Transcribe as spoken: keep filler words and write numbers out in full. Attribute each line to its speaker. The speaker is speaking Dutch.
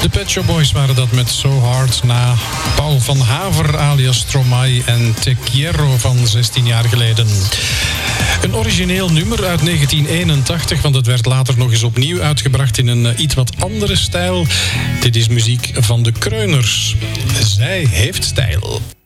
Speaker 1: De Pet Shop Boys waren dat met So Hard na Paul van Haver alias Stromae en Te Quiero van zestien jaar geleden. Een origineel nummer uit negentien eenentachtig, want het werd later nog eens opnieuw uitgebracht in een iets wat andere stijl. Dit is muziek van de Kreuners. Zij heeft stijl.